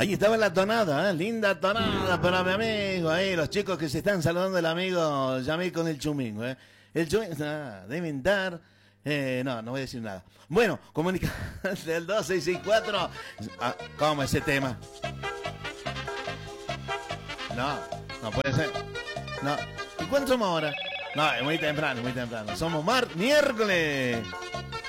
Ahí estaba la tonada, linda tonada para mi amigo, ahí los chicos que se están saludando, el amigo Yamil con el Chumingo, El Chumingo, deben estar, no voy a decir nada. Bueno, comunica del 2664, ¿cómo ese tema? No puede ser, no. ¿Y cuánto somos ahora? No, es muy temprano, somos miércoles.